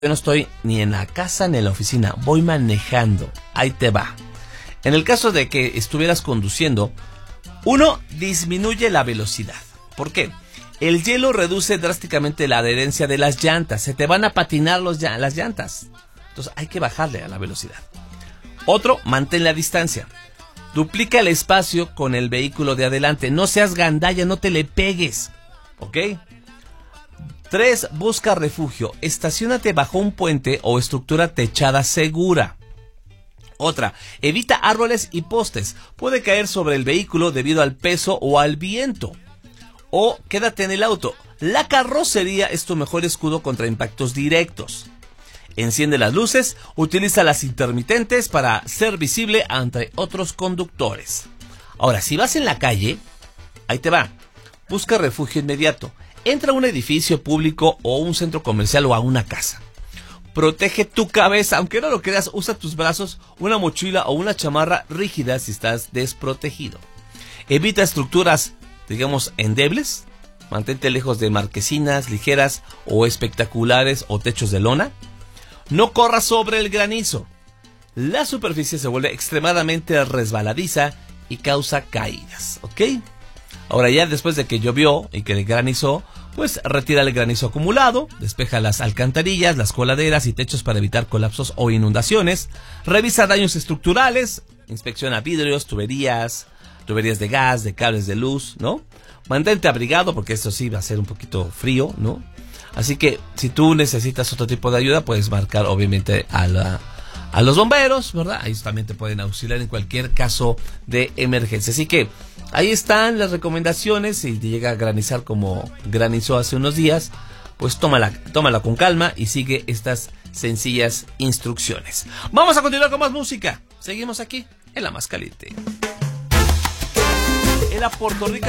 Yo no estoy ni en la casa ni en la oficina, voy manejando. Ahí te va. En el caso de que estuvieras conduciendo, uno, disminuye la velocidad. ¿Por qué? El hielo reduce drásticamente la adherencia de las llantas. Se te van a patinar las llantas. Entonces hay que bajarle a la velocidad. Otro, mantén la distancia. Duplica el espacio con el vehículo de adelante. No seas gandalla, no te le pegues. ¿Ok? 3. Busca refugio. Estaciónate bajo un puente o estructura techada segura. Otra, evita árboles y postes. Puede caer sobre el vehículo debido al peso o al viento. O quédate en el auto. La carrocería es tu mejor escudo contra impactos directos. Enciende las luces, utiliza las intermitentes para ser visible ante otros conductores. Ahora, si vas en la calle, ahí te va. Busca refugio inmediato. Entra a un edificio público o un centro comercial o a una casa. Protege tu cabeza, aunque no lo creas, usa tus brazos, una mochila o una chamarra rígida si estás desprotegido. Evita estructuras, digamos, endebles. Mantente lejos de marquesinas ligeras o espectaculares o techos de lona. No corras sobre el granizo. La superficie se vuelve extremadamente resbaladiza y causa caídas, ¿ok? Ahora ya después de que llovió y que granizó, pues retira el granizo acumulado, despeja las alcantarillas, las coladeras y techos para evitar colapsos o inundaciones, revisa daños estructurales, inspecciona vidrios, tuberías de gas, de cables de luz, ¿no? Mantente abrigado porque esto sí va a ser un poquito frío, ¿no? Así que si tú necesitas otro tipo de ayuda, puedes marcar obviamente a los bomberos, ¿verdad? Ellos también te pueden auxiliar en cualquier caso de emergencia. Así que ahí están las recomendaciones. Si te llega a granizar como granizó hace unos días, pues tómala con calma y sigue estas sencillas instrucciones. Vamos a continuar con más música. Seguimos aquí en La Más Caliente. En la Puerto Rico